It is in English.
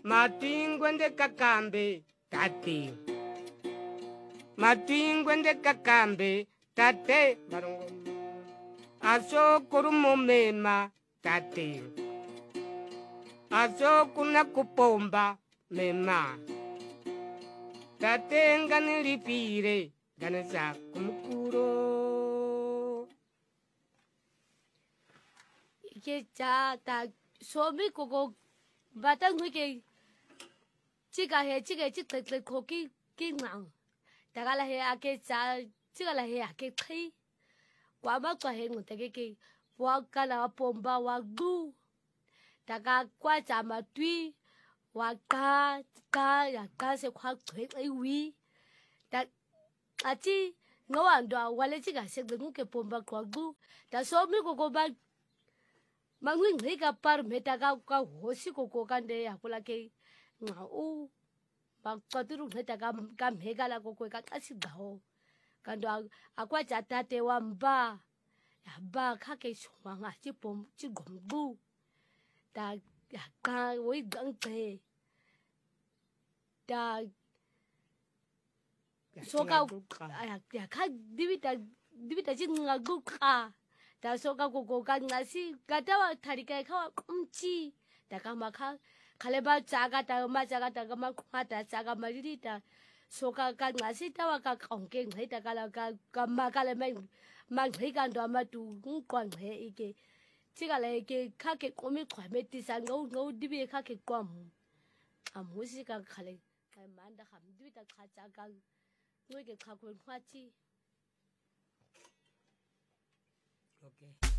Matingwende kakambe tate. Matingwende kakambe tate. Aso kurumo mema tate. Aso kuna kupomba mema. Tate ngani lipire ganesa kumukuro. Ike cha ta somi koko batang wike chica koki kingang. Tagala he ake cha chica la he ake kri. Wama kwa he ngoteke wakala pomba wagdu. Taga kwa cha matui waka ya se kwa kwe wi. Ta ati ngawando wale chica se nguke pomba kwa gdu. Ta somi koko ba mangwing hika par metaga ka hosi koko kande yakula ke ngau bakaturu metaga kam hegala koko ka asigaho kando akwa chatate wamba ya ba kake swanga chipom chigombu ta ka we gangte ta soka ya ka divita chinga guka ta soka koko kan ngasi katawa tarika kawa kumchi ta kama kaleba chaga ta ma chaga ta kama khata chaga marita soka kan ngasi tawa ka konke ngita kala ka makale mangrika ndo amatu nkwange ike chikala ike kake komi kwameti sanga ngo dibi kake kwamu amusi ka kale ka manda ham divita khacha ka ngeke khakwe khwachi. Okay.